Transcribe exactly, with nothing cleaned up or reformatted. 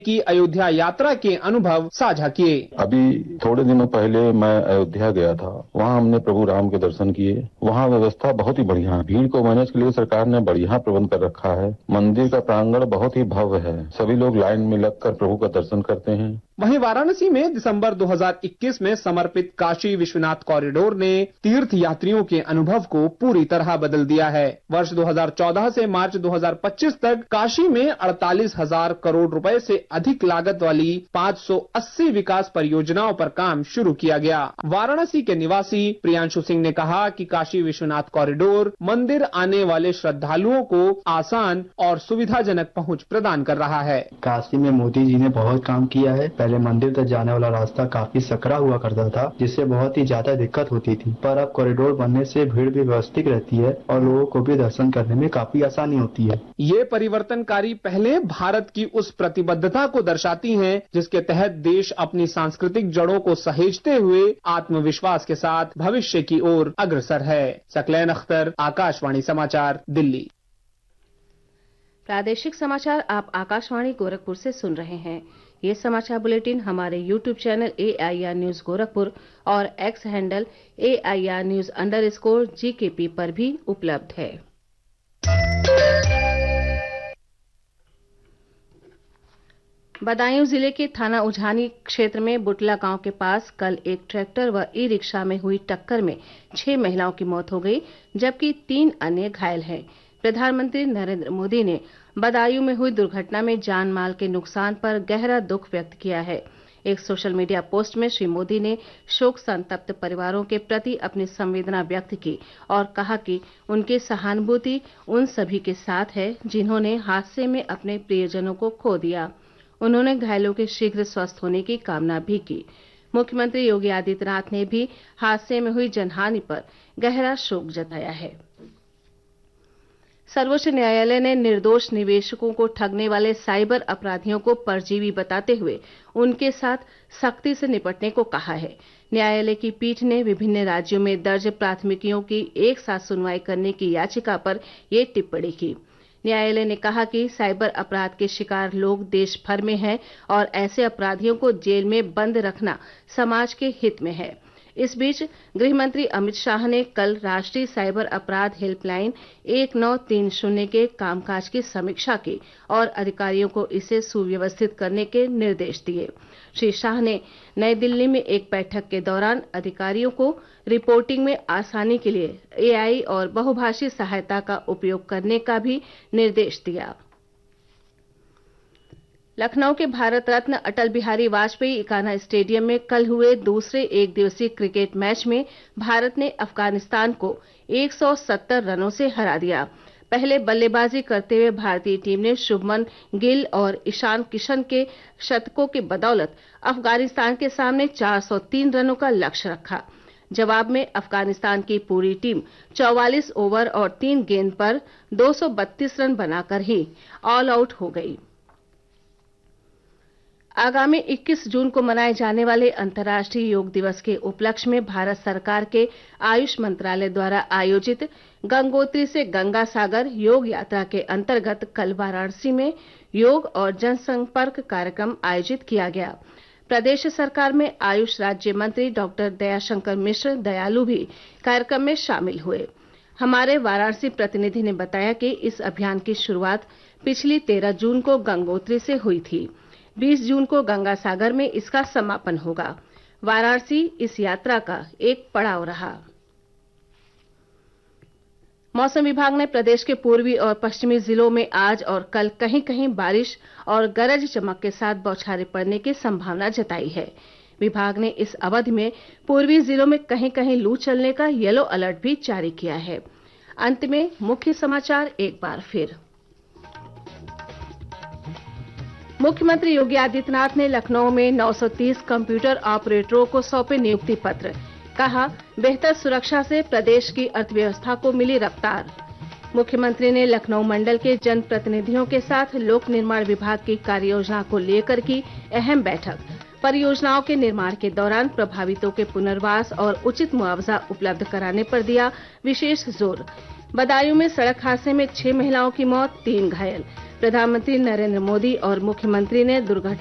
की अयोध्या यात्रा के अनुभव साझा किए। अभी थोड़े दिनों पहले मैं अयोध्या गया था, वहाँ हमने प्रभु राम के दर्शन किए। वहाँ व्यवस्था बहुत ही बढ़िया है, भीड़ को मैनेज के लिए सरकार ने बढ़िया प्रबंध कर रखा है। मंदिर का प्रांगण बहुत ही भव्य है, सभी लोग लाइन में लगकर प्रभु का दर्शन करते हैं। वहीं वाराणसी में दिसंबर दो हज़ार इक्कीस में समर्पित काशी विश्वनाथ कॉरिडोर ने तीर्थ यात्रियों के अनुभव को पूरी तरह बदल दिया है। वर्ष दो हज़ार चौदह से मार्च दो हज़ार पच्चीस तक काशी में अड़तालीस हजार करोड़ रुपए से अधिक लागत वाली पाँच सौ अस्सी विकास परियोजनाओं पर काम शुरू किया गया। वाराणसी के निवासी प्रियांशु सिंह ने कहा कि काशी विश्वनाथ कॉरिडोर मंदिर आने वाले श्रद्धालुओं को आसान और सुविधाजनक पहुंच प्रदान कर रहा है। काशी में मोदी जी ने बहुत काम किया है। पहले मंदिर तक जाने वाला रास्ता काफी सकरा हुआ करता था, जिससे बहुत ही ज्यादा दिक्कत होती थी, पर अब कॉरिडोर बनने से भीड़ भी व्यवस्थित रहती है और लोगों को भी दर्शन करने में काफी आसानी होती है। ये परिवर्तनकारी पहले भारत की उस प्रतिबद्धता को दर्शाती हैं, जिसके तहत देश अपनी सांस्कृतिक जड़ों को सहेजते हुए आत्मविश्वास के साथ भविष्य की ओर अग्रसर है। सकलैन अख्तर, आकाशवाणी समाचार, दिल्ली। प्रादेशिक समाचार आप आकाशवाणी गोरखपुर से सुन रहे हैं। ये समाचार बुलेटिन हमारे YouTube channel A I R news Gorakhpur और x handle A I R news under score जी के पी पर भी उपलब्ध है। बदायूं जिले के थाना उझानी क्षेत्र में बुटला गांव के पास कल एक ट्रैक्टर व ई रिक्शा में हुई टक्कर में छह महिलाओं की मौत हो गई, जबकि तीन अन्य घायल हैं। प्रधानमंत्री नरेंद्र मोदी ने बदायूं में हुई दुर्घटना में जान माल के नुकसान पर गहरा दुख व्यक्त किया है। एक सोशल मीडिया पोस्ट में श्री मोदी ने शोक संतप्त परिवारों के प्रति अपनी संवेदना व्यक्त की और कहा कि उनकी सहानुभूति उन सभी के साथ है जिन्होंने हादसे में अपने प्रियजनों को खो दिया। उन्होंने घायलों के शीघ्र स्वस्थ होने की कामना भी की। मुख्यमंत्री योगी आदित्यनाथ ने भी हादसे में हुई जनहानि पर गहरा शोक जताया है। सर्वोच्च न्यायालय ने निर्दोष निवेशकों को ठगने वाले साइबर अपराधियों को परजीवी बताते हुए उनके साथ सख्ती से निपटने को कहा है। न्यायालय की पीठ ने विभिन्न राज्यों में दर्ज प्राथमिकियों की एक साथ सुनवाई करने की याचिका पर ये टिप्पणी की। न्यायालय ने कहा कि साइबर अपराध के शिकार लोग देश भर में हैं और ऐसे अपराधियों को जेल में बंद रखना समाज के हित में है। इस बीच गृह मंत्री अमित शाह ने कल राष्ट्रीय साइबर अपराध हेल्पलाइन एक नौ तीन शून्य के कामकाज की समीक्षा की और अधिकारियों को इसे सुव्यवस्थित करने के निर्देश दिए। श्री शाह ने नई दिल्ली में एक बैठक के दौरान अधिकारियों को रिपोर्टिंग में आसानी के लिए ए आई और बहुभाषी सहायता का उपयोग करने का भी निर्देश दिया। लखनऊ के भारत रत्न अटल बिहारी वाजपेयी इकाना स्टेडियम में कल हुए दूसरे एक दिवसीय क्रिकेट मैच में भारत ने अफगानिस्तान को एक सौ सत्तर रनों से हरा दिया। पहले बल्लेबाजी करते हुए भारतीय टीम ने शुभमन गिल और ईशान किशन के शतकों की बदौलत अफगानिस्तान के सामने चार सौ तीन रनों का लक्ष्य रखा। जवाब में अफगानिस्तान की पूरी टीम चौवालीस ओवर और तीन गेंद पर दो सौ बत्तीस रन बनाकर ही ऑल आउट हो गई। आगामी इक्कीस जून को मनाए जाने वाले अंतर्राष्ट्रीय योग दिवस के उपलक्ष्य में भारत सरकार के आयुष मंत्रालय द्वारा आयोजित गंगोत्री से गंगा सागर योग यात्रा के अंतर्गत कल वाराणसी में योग और जनसंपर्क कार्यक्रम आयोजित किया गया। प्रदेश सरकार में आयुष राज्य मंत्री डॉक्टर दयाशंकर मिश्र दयालु भी कार्यक्रम में शामिल हुए। हमारे वाराणसी प्रतिनिधि ने बताया कि इस अभियान की शुरुआत पिछली तेरह जून को गंगोत्री से हुई थी। बीस जून को गंगा सागर में इसका समापन होगा। वाराणसी इस यात्रा का एक पड़ाव रहा। मौसम विभाग ने प्रदेश के पूर्वी और पश्चिमी जिलों में आज और कल कहीं कहीं बारिश और गरज चमक के साथ बौछारें पड़ने की संभावना जताई है। विभाग ने इस अवधि में पूर्वी जिलों में कहीं कहीं लू चलने का येलो अलर्ट भी जारी किया है। अंत में मुख्य समाचार एक बार फिर। मुख्यमंत्री योगी आदित्यनाथ ने लखनऊ में नौ सौ तीस कंप्यूटर ऑपरेटरों को सौंपे नियुक्ति पत्र। कहा, बेहतर सुरक्षा से प्रदेश की अर्थव्यवस्था को मिली रफ्तार। मुख्यमंत्री ने लखनऊ मंडल के जनप्रतिनिधियों के साथ लोक निर्माण विभाग की कार्ययोजना को लेकर की अहम बैठक। परियोजनाओं के निर्माण के दौरान प्रभावितों के पुनर्वास और उचित मुआवजा उपलब्ध कराने पर दिया विशेष जोर। बदायूं में सड़क हादसे में छह महिलाओं की मौत, तीन घायल। प्रधानमंत्री नरेंद्र मोदी और मुख्यमंत्री ने दुर्घटना